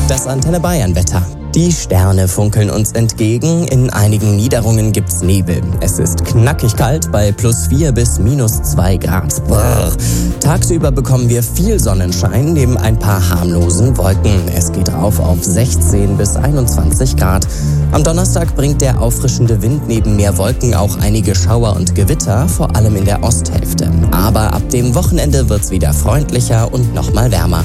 Das Antenne Bayern Wetter. Die Sterne funkeln uns entgegen, in einigen Niederungen gibt's Nebel. Es ist knackig kalt bei +4 bis -2 Grad. Brrr. Tagsüber bekommen wir viel Sonnenschein neben ein paar harmlosen Wolken. Es geht rauf auf 16 bis 21 Grad. Am Donnerstag bringt der auffrischende Wind neben mehr Wolken auch einige Schauer und Gewitter, vor allem in der Osthälfte. Aber ab dem Wochenende wird's wieder freundlicher und nochmal wärmer.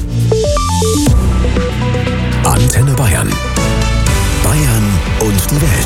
Antenne Bayern. Bayern und die Welt.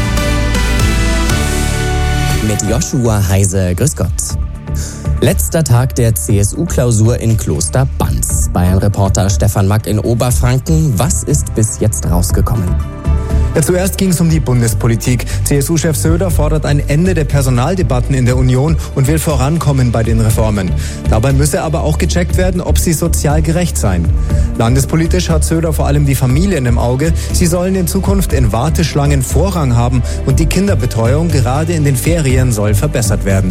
Mit Joshua Heise, grüß Gott. Letzter Tag der CSU-Klausur in Kloster Banz. Bayern-Reporter Stefan Mack in Oberfranken. Was ist bis jetzt rausgekommen? Ja, zuerst ging es um die Bundespolitik. CSU-Chef Söder fordert ein Ende der Personaldebatten in der Union und will vorankommen bei den Reformen. Dabei müsse aber auch gecheckt werden, ob sie sozial gerecht seien. Landespolitisch hat Söder vor allem die Familien im Auge. Sie sollen in Zukunft in Warteschlangen Vorrang haben und die Kinderbetreuung gerade in den Ferien soll verbessert werden.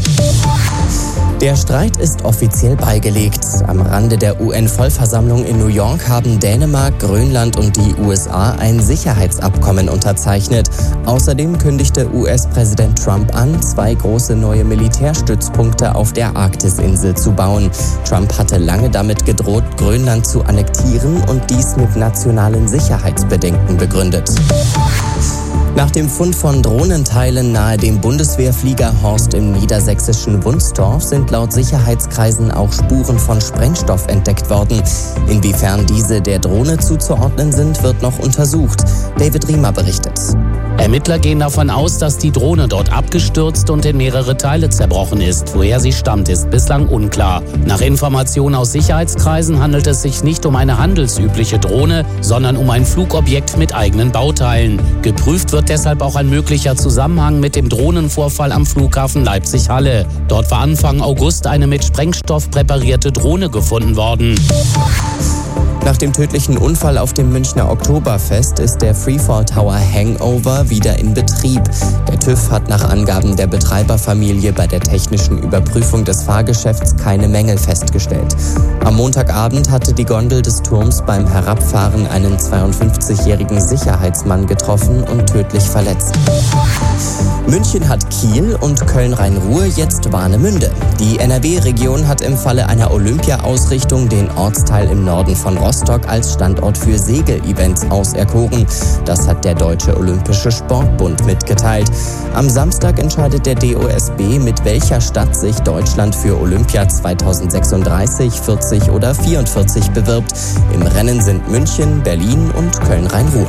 Der Streit ist offiziell beigelegt. Am Rande der UN-Vollversammlung in New York haben Dänemark, Grönland und die USA ein Sicherheitsabkommen unterzeichnet. Außerdem kündigte US-Präsident Trump an, 2 große neue Militärstützpunkte auf der Arktisinsel zu bauen. Trump hatte lange damit gedroht, Grönland zu annektieren und dies mit nationalen Sicherheitsbedenken begründet. Nach dem Fund von Drohnenteilen nahe dem Bundeswehrflieger Horst im niedersächsischen Wunstorf sind laut Sicherheitskreisen auch Spuren von Sprengstoff entdeckt worden. Inwiefern diese der Drohne zuzuordnen sind, wird noch untersucht. David Riemer berichtet. Ermittler gehen davon aus, dass die Drohne dort abgestürzt und in mehrere Teile zerbrochen ist. Woher sie stammt, ist bislang unklar. Nach Informationen aus Sicherheitskreisen handelt es sich nicht um eine handelsübliche Drohne, sondern um ein Flugobjekt mit eigenen Bauteilen. Geprüft wird deshalb auch ein möglicher Zusammenhang mit dem Drohnenvorfall am Flughafen Leipzig-Halle. Dort war Anfang August eine mit Sprengstoff präparierte Drohne gefunden worden. Nach dem tödlichen Unfall auf dem Münchner Oktoberfest ist der Freefall Tower Hangover wieder in Betrieb. Der TÜV hat nach Angaben der Betreiberfamilie bei der technischen Überprüfung des Fahrgeschäfts keine Mängel festgestellt. Am Montagabend hatte die Gondel des Turms beim Herabfahren einen 52-jährigen Sicherheitsmann getroffen und tödlich verletzt. München hat Kiel und Köln-Rhein-Ruhr jetzt Warnemünde. Die NRW-Region hat im Falle einer Olympia-Ausrichtung den Ortsteil im Norden von Rostock als Standort für Segel-Events auserkoren. Das hat der Deutsche Olympische Sportbund mitgeteilt. Am Samstag entscheidet der DOSB, mit welcher Stadt sich Deutschland für Olympia 2036, 40 oder 44 bewirbt. Im Rennen sind München, Berlin und Köln-Rhein-Ruhr.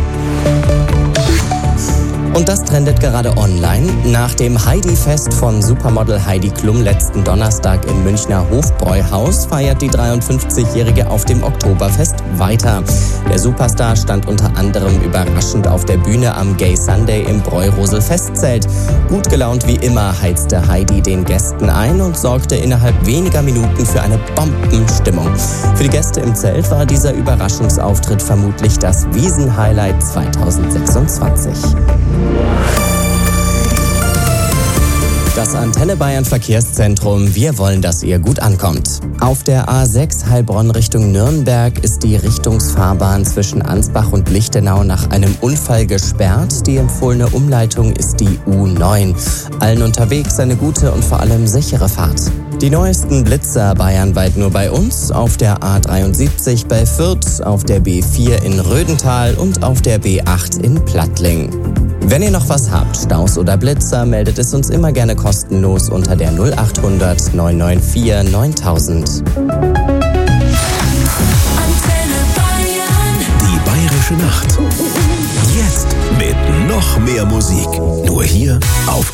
Und das trendet gerade online. Nach dem Heidi-Fest von Supermodel Heidi Klum letzten Donnerstag im Münchner Hofbräuhaus feiert die 53-Jährige auf dem Oktoberfest weiter. Der Superstar stand unter anderem überraschend auf der Bühne am Gay Sunday im Bräurosel-Festzelt. Gut gelaunt wie immer heizte Heidi den Gästen ein und sorgte innerhalb weniger Minuten für eine Bombenstimmung. Für die Gäste im Zelt war dieser Überraschungsauftritt vermutlich das Wiesn-Highlight 2026. Das Antenne Bayern Verkehrszentrum. Wir wollen, dass ihr gut ankommt. Auf der A6 Heilbronn Richtung Nürnberg ist die Richtungsfahrbahn zwischen Ansbach und Lichtenau nach einem Unfall gesperrt. Die empfohlene Umleitung ist die U9. Allen unterwegs eine gute und vor allem sichere Fahrt. Die neuesten Blitzer bayernweit nur bei uns, auf der A73 bei Fürth, auf der B4 in Rödental und auf der B8 in Plattling. Wenn ihr noch was habt, Staus oder Blitzer, meldet es uns immer gerne kostenlos unter der 0800 994 9000. Die Bayerische Nacht. Jetzt mit noch mehr Musik. Nur hier auf